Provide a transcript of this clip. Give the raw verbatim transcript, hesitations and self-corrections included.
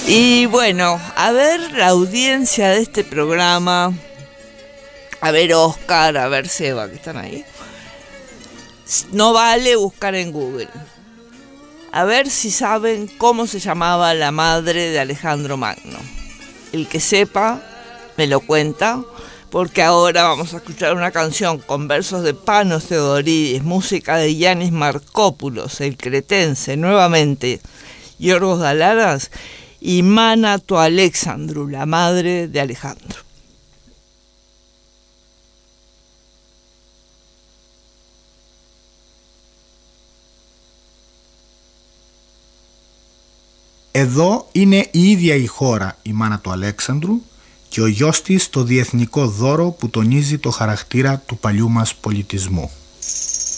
Y bueno, a ver la audiencia de este programa, a ver Oscar, a ver Seba, que están ahí. No vale buscar en Google. A ver si saben cómo se llamaba la madre de Alejandro Magno. El que sepa, me lo cuenta, porque ahora vamos a escuchar una canción con versos de Panos Theodoridis, música de Yanis Markopoulos, el cretense, nuevamente Yorgos Dalaras, y Mana to Alexandru, la madre de Alejandro. Εδώ είναι η ίδια η χώρα, η μάνα του Αλέξανδρου, και ο γιος της το διεθνικό δώρο που τονίζει το χαρακτήρα του παλιού μας πολιτισμού.